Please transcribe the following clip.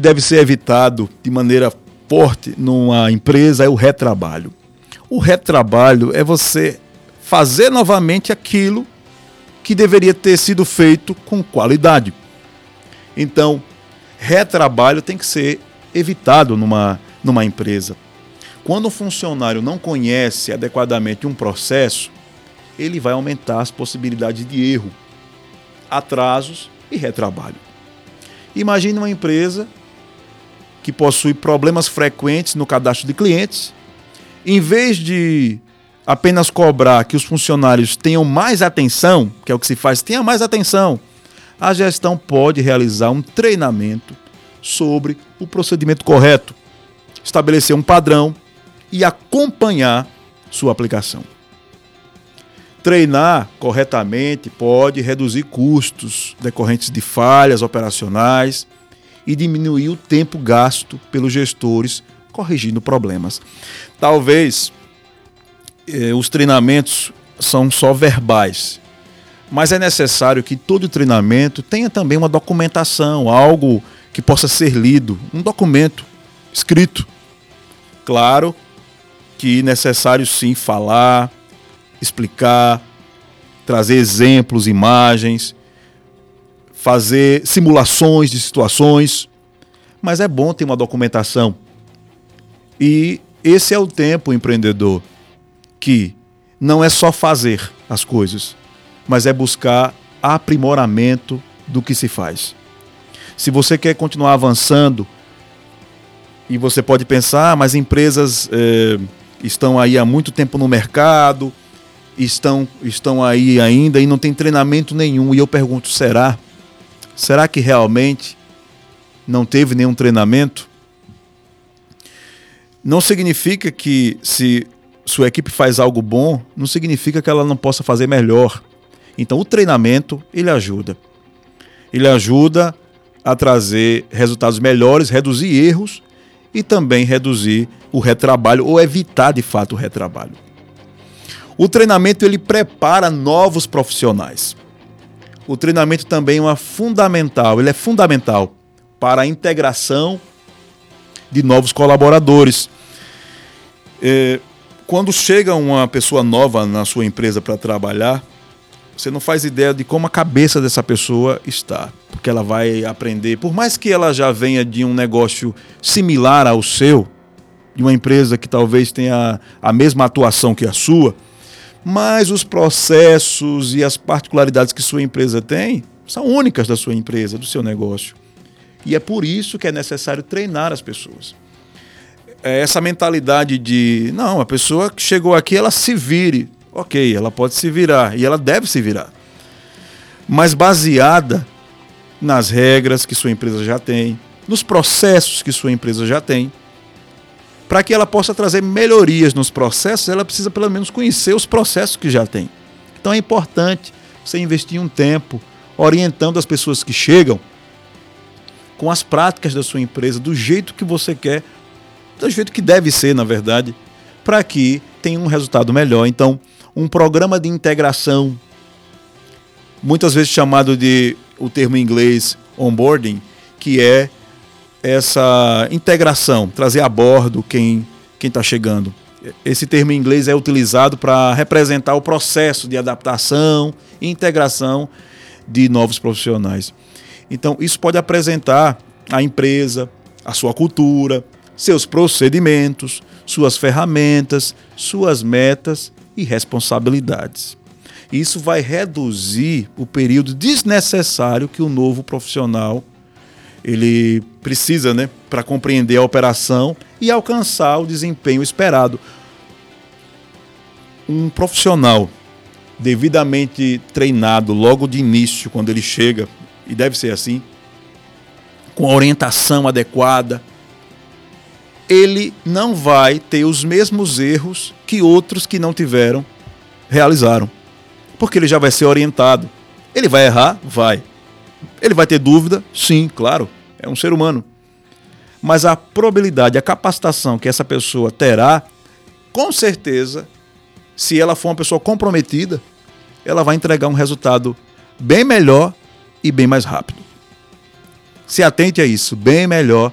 deve ser evitado de maneira forte numa empresa é o retrabalho. O retrabalho é você fazer novamente aquilo que deveria ter sido feito com qualidade. Então, retrabalho tem que ser evitado numa empresa. Quando um funcionário não conhece adequadamente um processo, ele vai aumentar as possibilidades de erro, atrasos e retrabalho. Imagine uma empresa que possui problemas frequentes no cadastro de clientes. Em vez de apenas cobrar que os funcionários tenham mais atenção, que é o que se faz, tenha mais atenção, a gestão pode realizar um treinamento sobre o procedimento correto, estabelecer um padrão e acompanhar sua aplicação. Treinar corretamente pode reduzir custos decorrentes de falhas operacionais e diminuir o tempo gasto pelos gestores corrigindo problemas. Talvez os treinamentos são só verbais, mas é necessário que todo treinamento tenha também uma documentação, algo que possa ser lido, um documento escrito. Claro que é necessário sim falar, explicar, trazer exemplos, imagens, fazer simulações de situações, mas é bom ter uma documentação. E esse é o tempo, empreendedor, que não é só fazer as coisas, mas é buscar aprimoramento do que se faz. Se você quer continuar avançando, e você pode pensar, mas empresas estão aí há muito tempo no mercado, estão aí ainda e não tem treinamento nenhum. E eu pergunto, será? Será que realmente não teve nenhum treinamento? Não significa que se sua equipe faz algo bom, não significa que ela não possa fazer melhor. Então o treinamento, ele ajuda. Ele ajuda a trazer resultados melhores, reduzir erros e também reduzir o retrabalho ou evitar de fato o retrabalho. O treinamento ele prepara novos profissionais. O treinamento também é fundamental para a integração de novos colaboradores. Quando chega uma pessoa nova na sua empresa para trabalhar, você não faz ideia de como a cabeça dessa pessoa está, porque ela vai aprender, por mais que ela já venha de um negócio similar ao seu, de uma empresa que talvez tenha a mesma atuação que a sua, mas os processos e as particularidades que sua empresa tem são únicas da sua empresa, do seu negócio. E é por isso que é necessário treinar as pessoas. Essa mentalidade de, não, a pessoa que chegou aqui, ela se vire. Ok, ela pode se virar e ela deve se virar. Mas baseada nas regras que sua empresa já tem, nos processos que sua empresa já tem. Para que ela possa trazer melhorias nos processos, ela precisa pelo menos conhecer os processos que já tem. Então é importante você investir um tempo orientando as pessoas que chegam com as práticas da sua empresa, do jeito que você quer, do jeito que deve ser, na verdade, para que tenha um resultado melhor. Então, um programa de integração, muitas vezes chamado de, o termo em inglês, onboarding, que é essa integração, trazer a bordo quem está chegando. Esse termo em inglês é utilizado para representar o processo de adaptação e integração de novos profissionais. Então, isso pode apresentar a empresa, a sua cultura, seus procedimentos, suas ferramentas, suas metas e responsabilidades. Isso vai reduzir o período desnecessário que o novo profissional ele precisa, para compreender a operação e alcançar o desempenho esperado. Um profissional devidamente treinado logo de início, quando ele chega, e deve ser assim, com a orientação adequada, ele não vai ter os mesmos erros que outros que não tiveram realizaram. Porque ele já vai ser orientado. Ele vai errar? Vai. Ele vai ter dúvida? Sim, claro. É um ser humano. Mas a probabilidade, a capacitação que essa pessoa terá, com certeza, se ela for uma pessoa comprometida, ela vai entregar um resultado bem melhor e bem mais rápido. Se atente a isso, bem melhor